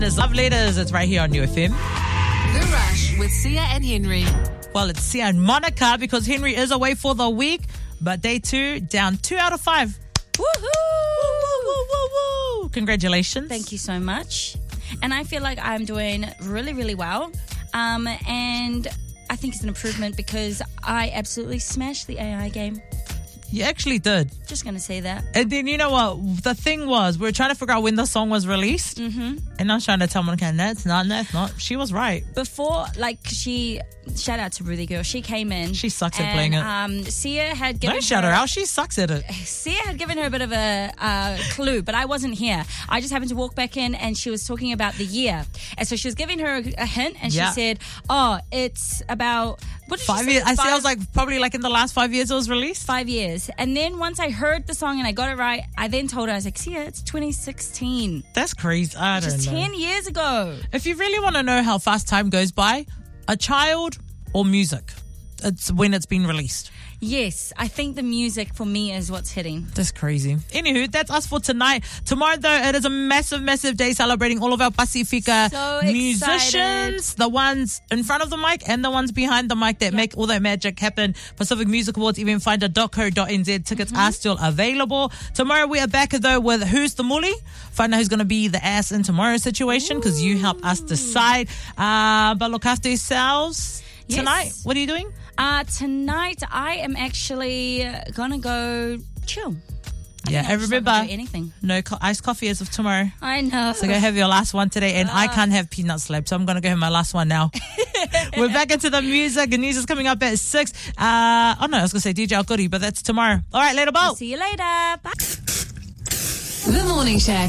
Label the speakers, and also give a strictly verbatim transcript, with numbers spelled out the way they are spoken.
Speaker 1: There's Love Letters. It's right here on U F M.
Speaker 2: The Rush with Sia and Henry.
Speaker 1: Well, it's Sia and Monica because Henry is away for the week. But day two, down two out of five.
Speaker 3: Woohoo!
Speaker 1: Woo, woo, woo, woo. Congratulations.
Speaker 3: Thank you so much. And I feel like I'm doing really, really well. Um, and I think it's an improvement because I absolutely smashed the A I game.
Speaker 1: You actually did.
Speaker 3: Just going to say that.
Speaker 1: And then, you know what? The thing was, we were trying to figure out when the song was released.
Speaker 3: Mm-hmm.
Speaker 1: And I was trying to tell Monica, no, it's not, no, it's not. She was right.
Speaker 3: Before, like, she... Shout out to Ruthie Girl. She came in.
Speaker 1: She sucks
Speaker 3: and,
Speaker 1: at playing it.
Speaker 3: Um, Sia had given
Speaker 1: Don't shout her out. She sucks at it.
Speaker 3: Sia had given her a bit of a uh, clue, but I wasn't here. I just happened to walk back in and she was talking about the year. And so she was giving her a, a hint and
Speaker 1: Yeah.
Speaker 3: she said, oh, it's about... What did
Speaker 1: Five
Speaker 3: she say?
Speaker 1: years. I
Speaker 3: Five,
Speaker 1: say I was like, probably like in the last five years it was released.
Speaker 3: Five years. And then once I heard the song and I got it right, I then told her, I was like, Sia, it's twenty sixteen.
Speaker 1: That's crazy. I don't
Speaker 3: Just
Speaker 1: know.
Speaker 3: ten years ago.
Speaker 1: If you really want to know how fast time goes by, a child or music, it's when it's been released.
Speaker 3: Yes, I think the music for me is what's hitting.
Speaker 1: That's crazy. Anywho, that's us for tonight. Tomorrow, though, it is a massive, massive day celebrating all of our Pacifica
Speaker 3: So
Speaker 1: musicians,
Speaker 3: excited.
Speaker 1: the ones in front of the mic and the ones behind the mic that
Speaker 3: Yep.
Speaker 1: make all that magic happen. Pacific Music Awards, even finder dot co dot n z. Tickets
Speaker 3: Mm-hmm.
Speaker 1: are still available. Tomorrow, we are back, though, with Who's the Muli? Find out who's going to be the ass in tomorrow's situation because you help us decide. Uh, but look after yourselves.
Speaker 3: Yes.
Speaker 1: Tonight, what are you doing?
Speaker 3: Uh, tonight, I am actually going to go chill. I
Speaker 1: Yeah,
Speaker 3: think I'm
Speaker 1: and
Speaker 3: just not
Speaker 1: remember,
Speaker 3: gonna do anything.
Speaker 1: no co- iced coffee as of tomorrow.
Speaker 3: I know.
Speaker 1: So go have your last one today. And I
Speaker 3: Ah.
Speaker 1: can't have peanut slab, so I'm going to go have my last one now. We're back into the music. And news is coming up at six. Uh, oh, no, I was going to say D J Al Goody, but that's tomorrow. All right, later, Bo.
Speaker 3: See you later. Bye.
Speaker 2: The Morning Shack